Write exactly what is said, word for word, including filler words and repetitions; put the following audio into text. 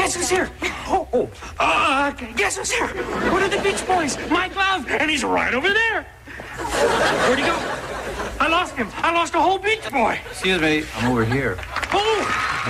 Guess who's here? Oh, oh. Uh, guess who's here? One of the Beach Boys, Mike Love, and he's right over there. Where'd he go? I lost him. I lost a whole Beach Boy. Excuse me, I'm over here. Oh!